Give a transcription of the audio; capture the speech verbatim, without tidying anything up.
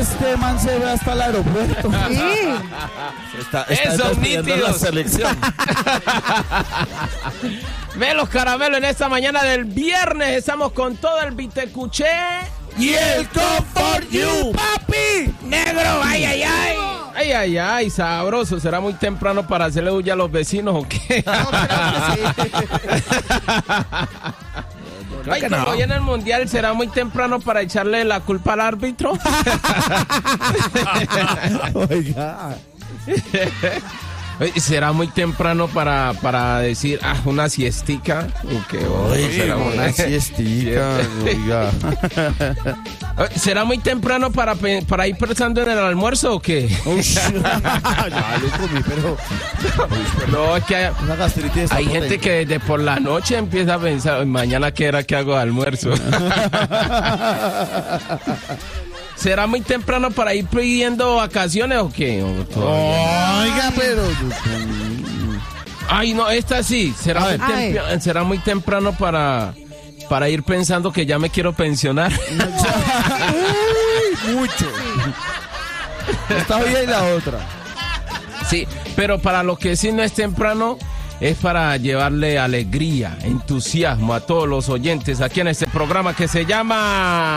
este man se ve hasta el aeropuerto. Sí. Está, está Esos despidiendo nítidos. la selección. Ve los caramelos en esta mañana del viernes. Estamos con todo el Vitecuché. Y el Comfort You, papi. Negro, ay, ay, ay. Ay, ay, ay, sabroso. ¿Será muy temprano para hacerle huya a los vecinos o qué? No, creo que sí. Ay, que como no. hoy en el Mundial, ¿será muy temprano para echarle la culpa al árbitro? Oiga. Oye, ¿será muy temprano para, para decir, ah, una siestica? ¿O qué? O será Una siestica, oiga. Oye, ¿será muy temprano para, pe- para ir pensando en el almuerzo o qué? Ush. Ya lo comí, pero No, es que hay, una gastritis está hay gente potente. que desde por la noche empieza a pensar, mañana qué era que hago de almuerzo. ¿Será muy temprano para ir pidiendo vacaciones o qué? ¿O todavía? Oiga, pero Ay, no, esta sí. ¿Será, A muy, ver. Ay. tempi- será muy temprano para, para ir pensando que ya me quiero pensionar? Uy, mucho. Está bien la otra. Sí, pero para lo que sí no es temprano es para llevarle alegría, entusiasmo a todos los oyentes aquí en este programa que se llama...